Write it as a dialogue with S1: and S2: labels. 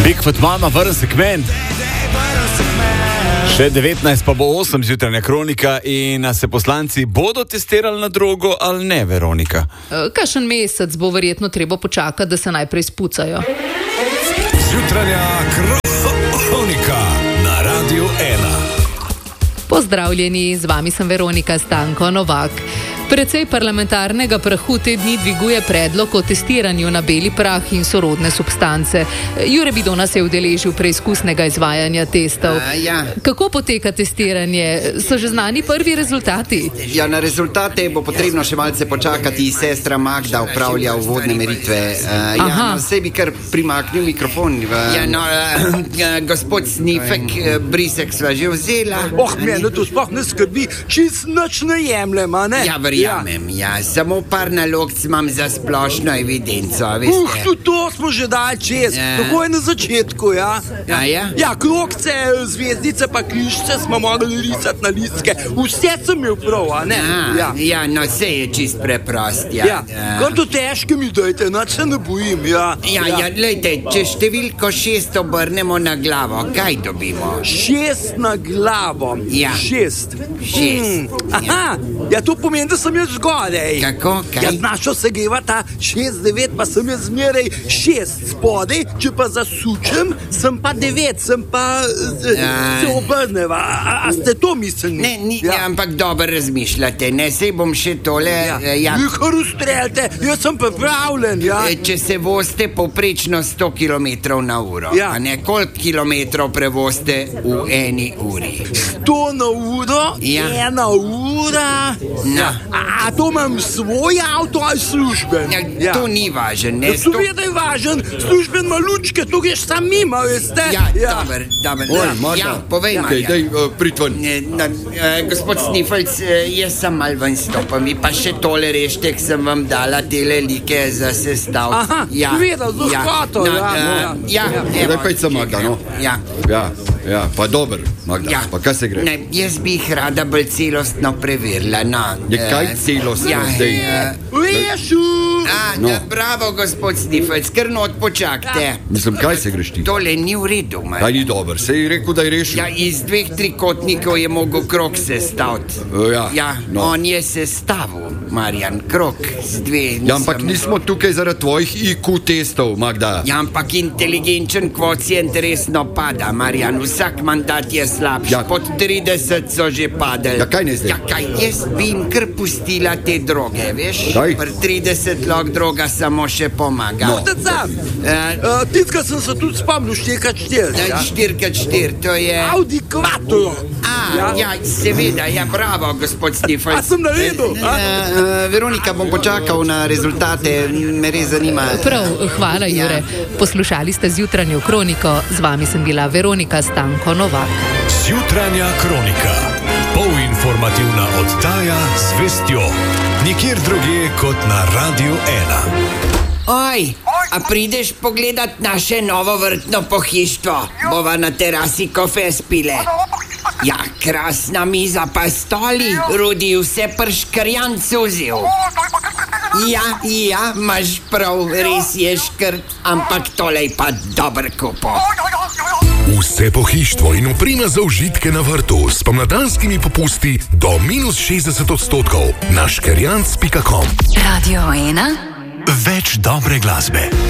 S1: Bigfoot mama, vrn se k meni. Še 19 pa bo 8 zjutranja kronika in se poslanci bodo testirali na drogo ali ne, Veronika?
S2: Kakšen mesec bo verjetno treba počakati, da se najprej spucajo.
S3: Zjutranja kronika na Radiu 1.
S2: Pozdravljeni, z vami sem Veronika Stanko Novak. Precej parlamentarnega prahu te dni dviguje predlog o testiranju na beli prah in sorodne substance. Jure Bidona se je udeležil preizkusnega izvajanja testov. Kako poteka testiranje? So že znani prvi rezultati?
S4: Ja, na rezultate bo potrebno še malce počakati. Sestra Magda upravlja uvodne meritve. Sej bi kar primaknil mikrofon. Gospod Snifek, brisek sva že vzela.
S5: Mene to sploh ne skrbi, čist nič ne jemljem, a ne?
S4: Ja, verjamem, samo par nalog imam za splošno evidenco, veste.
S5: Tudi to smo že dali čez, tako je na začetku, ja. Ja, krogce, zvezdice pa križce smo morali risati na listke, vse sem imel prav, a ne?
S4: No, vse je čist preprost,
S5: Kar to težke mi dajte, nič se ne bojim,
S4: glejte, če številko 6 obrnemo na glavo, kaj dobimo?
S5: 6 na glavo. 6. To pomeni, da sem jaz zgodaj.
S4: Kako? Kaj?
S5: Našo se geva ta 6-9, pa sem jaz zmeraj 6 spodaj, če pa zasučem, sem pa 9, sem pa se obrneva. A ste to mislili?
S4: Ne, ampak dobro razmišljate, ne, sej bom še tole...
S5: Vi kar ustreljate, jaz sem pripravljen,
S4: Če se vozite povprečno 100 km na uro, a ne, koliko kilometrov prevozite v eni uri?
S5: 100 na uro, 1 ura. A to imam svoj avto ali služben?
S4: To ni važen, ne?
S5: Seveda je važen, služben ima lučke, to greš sam mimo, veste?
S4: Dober. Povej, Marjan.
S3: Daj, pritven.
S4: Gospod Snifelc, jaz sem mal ven stopam, vi pa še tole reštek sem vam dala tele like za sestav.
S5: Seveda, z uskoto,
S4: Daj
S3: pejca, Magda, no? Pa dober, Magda, pa kaj se gre?
S4: Ne, jaz bi jih rada bolj celostno preverila,
S3: Kaj celostno zdaj?
S5: Rešu!
S4: Bravo, gospod Snifelc, kar not počakajte.
S3: Mislim, kaj se greš ti?
S4: Tole ni v redu, Marjan.
S3: Kaj ni dober, se je rekel, da je rešil?
S4: Iz 2 trikotnikov je mogel krog sestaviti. On je sestavil, Marjan, krog z 2.
S3: Ampak nismo tukaj zaradi tvojih IQ testov, Magda.
S4: Ampak inteligenčen kvocient resno pada, Marjan, vsak mandat je slabši. Pod 30 so že padali.
S3: Kaj ne zdaj?
S4: Jaz bi jim kar pustila te droge, veš? Pri 30 lok droga samo še pomaga.
S5: Titka sem se tudi spomnil 4x4.
S4: 4x4, to je...
S5: Audi Quattro.
S4: Seveda, bravo, gospod Snifelc.
S5: A sem naredil?
S4: Veronika, bom počakal na rezultate, me res zanima.
S2: Prav, hvala, Jure. Poslušali ste zjutranjo kroniko, z vami sem bila Veronika Stanko Novak.
S3: Zjutranja kronika. Polinformativna oddaja z vestjo. Nikjer drugje kot na Radiu 1.
S4: Oj, a prideš pogledat naše novo vrtno pohištvo? Bova na terasi kofe spile. Krasna miza pa stoli, Rudi vse prškrjan suzil. Imaš prav, res je škrt, ampak tole je pa dober kupo.
S3: Vse pohištvo in oprema za užitke na vrtu s pomladanskimi popusti do -60% na škerjanc.com.
S6: Radio 1.
S3: Več dobre glasbe.